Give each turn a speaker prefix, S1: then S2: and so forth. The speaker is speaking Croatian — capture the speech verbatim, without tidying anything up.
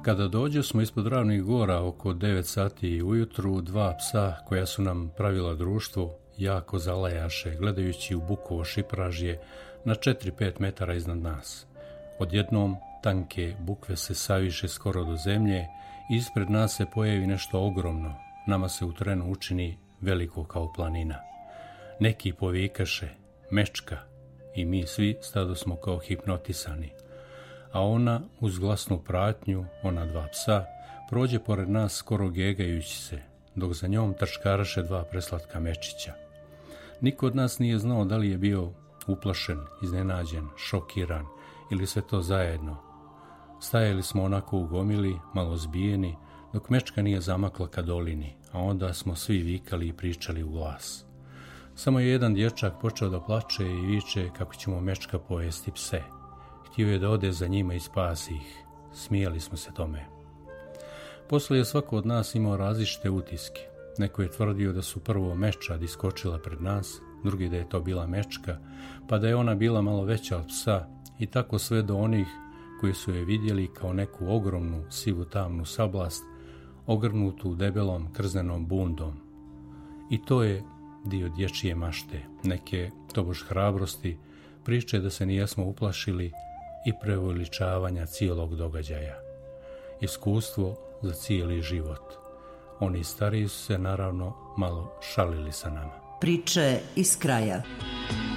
S1: Kada dođe smo ispod Ravnih gora oko devet sati ujutru, dva psa koja su nam pravila društvo jako zalajaše, gledajući u bukovo šipražje na četiri pet metara iznad nas. Odjednom tanke bukve se saviše skoro do zemlje i ispred nas se pojavi nešto ogromno, nama se u trenu učini veliko kao planina. Neki povikaše, mečka, i mi svi stado smo kao hipnotisani. A ona, uz glasnu pratnju, ona dva psa, prođe pored nas skoro gegajući se, dok za njom trčkaraše dva preslatka mečića. Niko od nas nije znao da li je bio uplašen, iznenađen, šokiran ili sve to zajedno. Stajali smo onako u gomili, malo zbijeni, dok mečka nije zamakla ka dolini, a onda smo svi vikali i pričali u glas. Samo je jedan dječak počeo da plače i viče kako ćemo mečka pojesti pse. Htio je da ode za njima i spasi ih. Smijali smo se tome. Poslije je svako od nas imao različite utiske. Neko je tvrdio da su prvo mečad iskočila pred nas, drugi da je to bila mečka, pa da je ona bila malo veća od psa i tako sve do onih koji su je vidjeli kao neku ogromnu sivu tamnu sablast, ogrnutu debelom krznenom bundom. I to je dio dječje mašte, neke tobož hrabrosti, priče da se nijesmo uplašili i preuveličavanja cijelog događaja. Iskustvo za cijeli život. Oni stariji su se naravno malo šalili sa nama.
S2: Priče iz kraja.